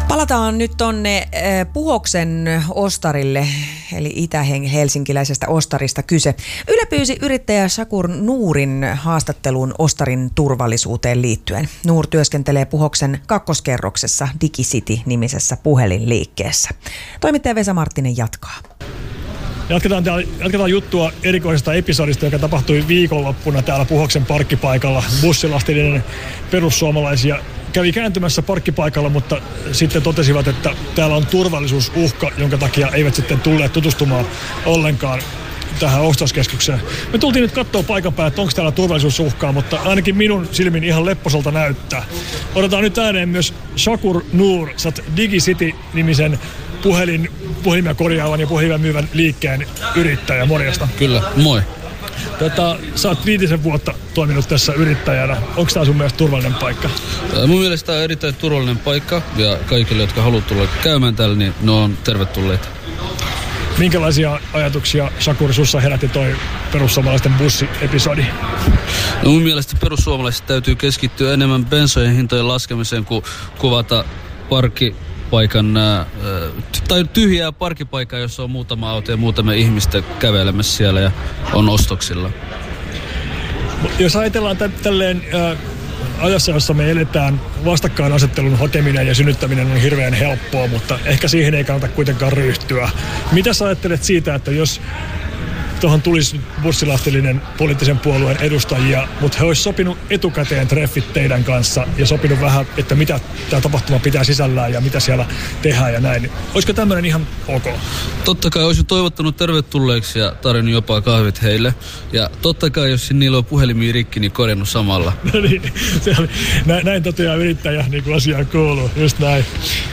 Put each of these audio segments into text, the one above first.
Palataan nyt tonne Puhoksen ostarille, eli itä-helsinkiläisestä ostarista kyse. Yle pyysi yrittäjä Shakur Noorin haastatteluun ostarin turvallisuuteen liittyen. Noor työskentelee Puhoksen kakkoskerroksessa DigiCity-nimisessä puhelinliikkeessä. Toimittaja Vesa Marttinen jatkaa. Jatketaan juttua erikoisesta episodista, joka tapahtui viikonloppuna täällä Puhoksen parkkipaikalla. Bussilastillinen perussuomalaisia kävi kääntymässä parkkipaikalla, mutta sitten totesivat, että täällä on turvallisuusuhka, jonka takia eivät sitten tulleet tutustumaan ollenkaan tähän ostoskeskukseen. Me tultiin nyt katsoa paikan päälle, että onko täällä turvallisuusuhkaa, mutta ainakin minun silmin ihan lepposalta näyttää. Otetaan nyt ääneen myös Shakur Noor, sä oot DigiCity-nimisen puhelimia korjaavan ja puhelimia myyvän liikkeen yrittäjä. Morjesta. Kyllä, moi. Sä oot 5 vuotta toiminut tässä yrittäjänä. Onko tää sun mielestä turvallinen paikka? Mun mielestä tää on erittäin turvallinen paikka ja kaikille, jotka haluaa tulla käymään täällä, niin ne on tervetulleita. Minkälaisia ajatuksia, Shakur, sussa herätti toi perussuomalaisten bussiepisodi? No mun mielestä perussuomalaiset täytyy keskittyä enemmän bensojen hintojen laskemiseen kuin kuvata parkkipaikan tai tyhjää parkkipaikkaa, jossa on muutama auto ja muutama ihmistä kävelemässä siellä ja on ostoksilla. Jos ajatellaan tälleen ajassa, jossa me eletään, vastakkainasettelun hakeminen ja synnyttäminen on hirveän helppoa, mutta ehkä siihen ei kannata kuitenkaan ryhtyä. Mitä sä ajattelet siitä, että jos tuohon tulisi bussilastillinen poliittisen puolueen edustajia, mutta he olisi sopinut etukäteen treffit teidän kanssa ja sopinut vähän, että mitä tämä tapahtuma pitää sisällään ja mitä siellä tehdään ja näin. Olisiko tämmöinen ihan ok? Totta kai olisin toivottanut tervetulleeksi ja tarjonnut jopa kahvit heille. Ja totta kai, jos niillä on puhelimia rikki, niin korjannut samalla. No niin, näin toteaa yrittäjä, niin kuin asiaan kuuluu. Just näin.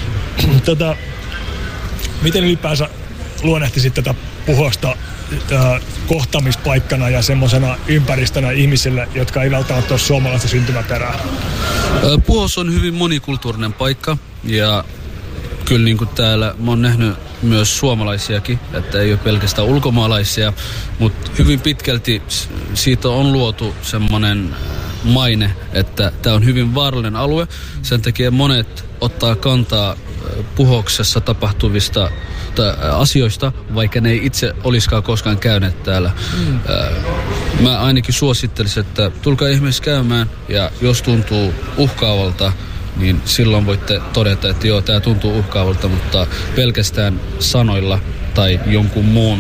Miten ylipäänsä luonnehtisit tätä Puhosta kohtaamispaikkana ja semmoisena ympäristönä ihmisille, jotka ei välttämättä ole suomalaista syntymäperää? Puhos on hyvin monikulttuurinen paikka ja kyllä niin kuin täällä mä oon nähnyt myös suomalaisiakin, että ei ole pelkästään ulkomaalaisia, mutta hyvin pitkälti siitä on luotu semmoinen maine, että tämä on hyvin vaarallinen alue. Sen takia monet ottaa kantaa Puhoksessa tapahtuvista asioista, vaikka ne ei itse olisikaan koskaan käyneet täällä. Mä ainakin suosittelisin, että tulkaa ihmeessä käymään ja jos tuntuu uhkaavalta, niin silloin voitte todeta, että joo, tää tuntuu uhkaavalta, mutta pelkästään sanoilla tai jonkun muun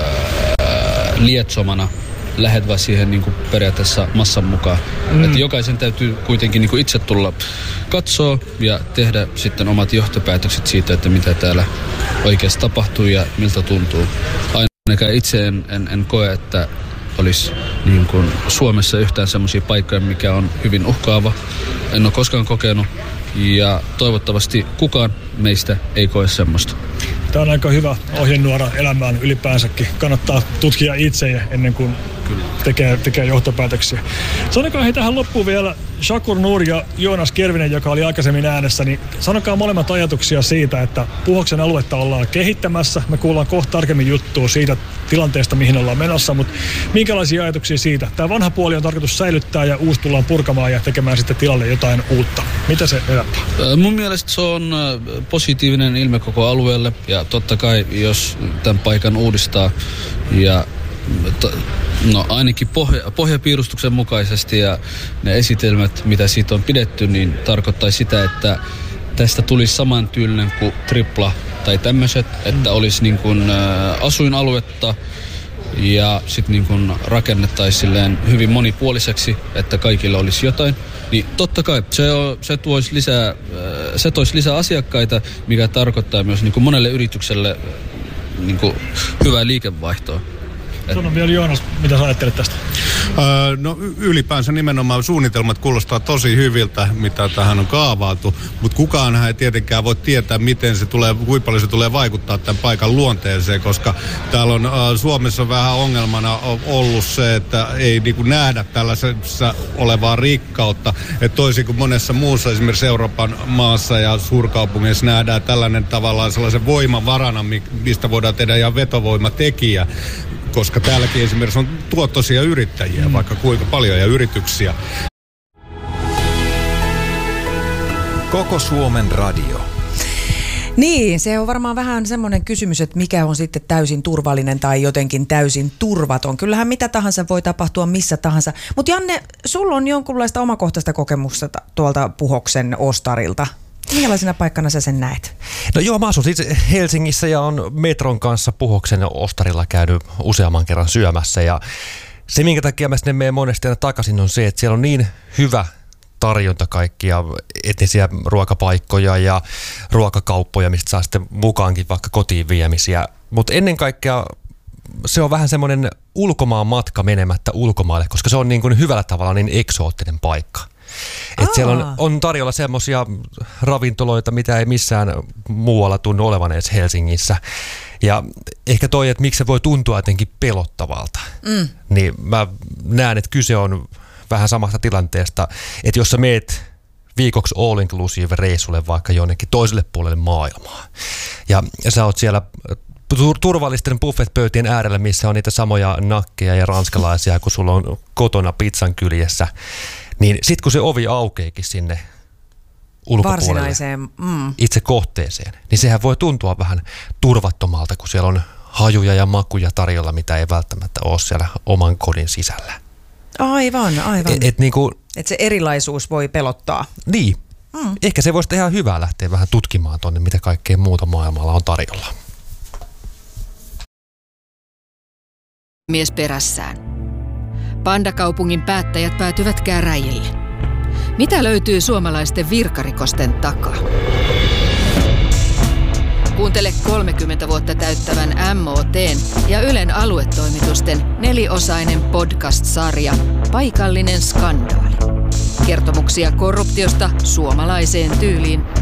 lietsomana lähet vaan siihen niin kuin periaatteessa massan mukaan. Että jokaisen täytyy kuitenkin niin kuin itse tulla katsoa ja tehdä sitten omat johtopäätökset siitä, että mitä täällä oikeasti tapahtuu ja miltä tuntuu. Ainakaan itse en koe, että olisi niin kuin Suomessa yhtään semmoisia paikkoja, mikä on hyvin uhkaava. En ole koskaan kokenut ja toivottavasti kukaan meistä ei koe semmoista. Tämä on aika hyvä ohjenuora elämään ylipäänsäkin. Kannattaa tutkia itse ennen kuin tekee johtopäätöksiä. Sanokaa hei tähän loppuun vielä Shakur Noor ja Joonas Kervinen, joka oli aikaisemmin äänessä, niin sanokaa molemmat ajatuksia siitä, että Puhoksen aluetta ollaan kehittämässä. Me kuullaan kohta tarkemmin juttua siitä tilanteesta, mihin ollaan menossa, mutta minkälaisia ajatuksia siitä? Tämä vanha puoli on tarkoitus säilyttää ja uusi tullaan purkamaan ja tekemään sitten tilalle jotain uutta. Mitä se herättää? Mun mielestä se on positiivinen ilme koko alueelle ja totta kai jos tämän paikan uudistaa ja no ainakin pohjapiirustuksen mukaisesti ja ne esitelmät, mitä siitä on pidetty, niin tarkoittaa sitä, että tästä tulisi samantyylinen kuin Tripla tai tämmöiset, että olisi niin kuin asuinaluetta ja sitten niin kuin rakennettaisiin silleen hyvin monipuoliseksi, että kaikilla olisi jotain. Niin totta kai se toisi lisää asiakkaita, mikä tarkoittaa myös niin kuin monelle yritykselle niin kuin hyvää liikevaihtoa. Sano vielä Joonas, mitä sä ajattelet tästä? No ylipäänsä nimenomaan suunnitelmat kuulostaa tosi hyviltä, mitä tähän on kaavailtu, mutta kukaanhan ei tietenkään voi tietää, miten se tulee, kuinka paljon se tulee vaikuttaa tämän paikan luonteeseen, koska täällä on Suomessa vähän ongelmana ollut se, että ei niin kuin nähdä tällaisessa olevaa rikkautta, että toisin kuin monessa muussa esimerkiksi Euroopan maassa ja suurkaupungeissa nähdään tällainen tavallaan sellaisen voimavarana, mistä voidaan tehdä ihan vetovoimatekijä, koska täälläkin esimerkiksi on tuottoisia yrittäjiä, vaikka kuinka paljon, ja yrityksiä. Koko Suomen radio. Niin, se on varmaan vähän semmoinen kysymys, että mikä on sitten täysin turvallinen tai jotenkin täysin turvaton. Kyllähän mitä tahansa voi tapahtua missä tahansa. Mutta Janne, sulla on jonkunlaista omakohtaista kokemusta tuolta Puhoksen ostarilta. Minkälaisena paikkana sä sen näet? No joo, mä asun siis Helsingissä ja on metron kanssa Puhoksen ostarilla käynyt useamman kerran syömässä. Ja se, minkä takia mä sinne menen monesti aina takaisin, on se, että siellä on niin hyvä tarjonta kaikkia etnisiä ruokapaikkoja ja ruokakauppoja, mistä saa sitten mukaankin vaikka kotiin viemisiä. Mutta ennen kaikkea se on vähän semmoinen ulkomaan matka menemättä ulkomaille, koska se on niin kuin hyvällä tavalla niin eksoottinen paikka. Et siellä on tarjolla semmoisia ravintoloita, mitä ei missään muualla tunnu olevan edes Helsingissä. Ja ehkä toi, että miksi se voi tuntua jotenkin pelottavalta, niin mä näen, että kyse on vähän samasta tilanteesta, että jos sä meet viikoksi all-inclusive reissulle vaikka jonnekin toiselle puolelle maailmaa, ja sä oot siellä turvallisten buffet-pöytien äärellä, missä on niitä samoja nakkeja ja ranskalaisia, kun sulla on kotona pizzan kyljessä, niin sit kun se ovi aukeekin sinne ulkopuolelle itse kohteeseen, niin sehän voi tuntua vähän turvattomalta, kun siellä on hajuja ja makuja tarjolla, mitä ei välttämättä ole siellä oman kodin sisällä. Aivan. Että se erilaisuus voi pelottaa. Niin. Ehkä se voisi ihan hyvää lähteä vähän tutkimaan tonne, mitä kaikkea muuta maailmalla on tarjolla. Mies perässään. Pandakaupungin päättäjät päätyvät käräjille. Mitä löytyy suomalaisten virkarikosten takaa? Kuuntele 30 vuotta täyttävän MOT:n ja Ylen aluetoimitusten 4-osainen podcast-sarja Paikallinen skandaali. Kertomuksia korruptiosta suomalaiseen tyyliin